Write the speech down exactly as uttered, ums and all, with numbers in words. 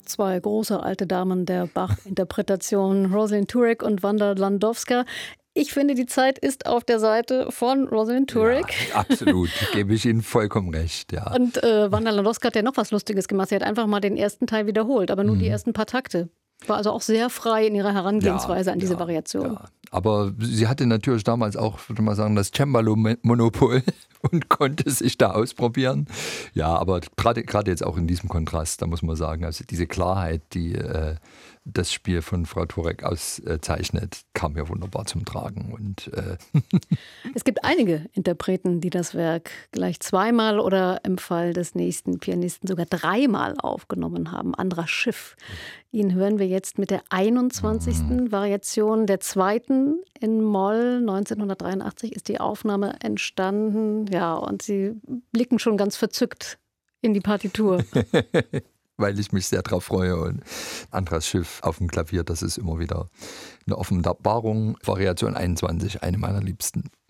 Zwei große alte Damen der Bach-Interpretation, Rosalind Turek und Wanda Landowska. Ich finde, die Zeit ist auf der Seite von Rosalind Turek. Ja, absolut, gebe ich Ihnen vollkommen recht. Ja. Und äh, Wanda Landowska hat ja noch was Lustiges gemacht. Sie hat einfach mal den ersten Teil wiederholt, aber nur mhm. die ersten paar Takte. War also auch sehr frei in ihrer Herangehensweise ja, an diese ja, Variation. Ja. Aber sie hatte natürlich damals auch, würde man sagen, das Cembalo-Monopol und konnte sich da ausprobieren. Ja, aber gerade gerade jetzt auch in diesem Kontrast, da muss man sagen, also diese Klarheit, die äh, das Spiel von Frau Turek auszeichnet, kam ja wunderbar zum Tragen. Und, äh es gibt einige Interpreten, die das Werk gleich zweimal oder im Fall des nächsten Pianisten sogar dreimal aufgenommen haben. Andras Schiff. Ihn hören wir jetzt mit der einundzwanzigsten Mhm. Variation der zweiten in Moll. neunzehnhundertdreiundachtzig ist die Aufnahme entstanden. Ja, und Sie blicken schon ganz verzückt in die Partitur. Weil ich mich sehr drauf freue. Und Andras Schiff auf dem Klavier, das ist immer wieder eine Offenbarung. Variation einundzwanzig, eine meiner Liebsten.